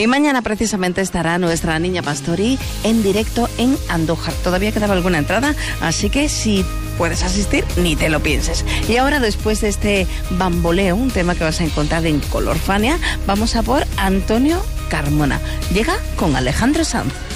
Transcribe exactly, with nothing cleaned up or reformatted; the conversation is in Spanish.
Y mañana precisamente estará nuestra Niña Pastori en directo en Andújar. Todavía quedaba alguna entrada, así que si puedes asistir, ni te lo pienses. Y ahora, después de este bamboleo, un tema que vas a encontrar en Color Fania, vamos a por Antonio Carmona. Llega con Alejandro Sanz.